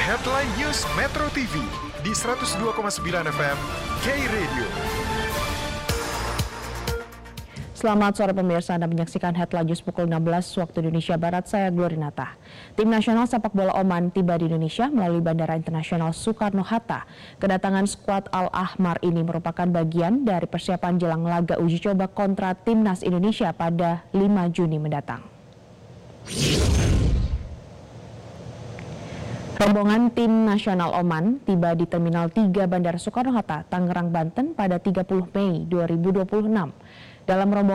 Headline News Metro TV di 102,9 FM K-Radio. Selamat sore pemirsa, Anda menyaksikan Headline News pukul 16 waktu Indonesia Barat, saya Glorinata. Tim nasional sepak bola Oman tiba di Indonesia melalui Bandara Internasional Soekarno-Hatta. Kedatangan skuad Al-Ahmar ini merupakan bagian dari persiapan jelang laga uji coba kontra Timnas Indonesia pada 5 Juni mendatang. Rombongan tim nasional Oman tiba di Terminal 3 Bandara Soekarno-Hatta, Tangerang, Banten pada 30 Mei 2026. Dalam rombongan